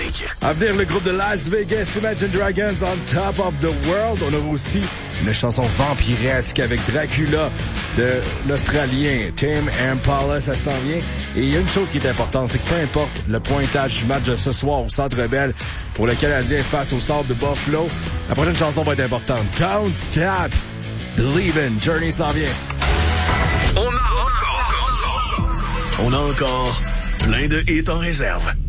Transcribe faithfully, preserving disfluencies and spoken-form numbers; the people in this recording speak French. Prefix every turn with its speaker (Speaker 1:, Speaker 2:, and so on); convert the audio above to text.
Speaker 1: Musique.
Speaker 2: À venir, le groupe de Las Vegas, Imagine Dragons, On Top of the World. On aura aussi une chanson vampiresque avec Dracula de l'Australien Tim Impala, ça s'en vient. Et il y a une chose qui est importante, c'est que peu importe le pointage du match de ce soir au Centre Bell pour le Canadien face au Centre de Buffalo, la prochaine chanson va être importante. Don't Stop Believin', Journey s'en vient.
Speaker 1: On a encore, on a encore plein de hits en réserve.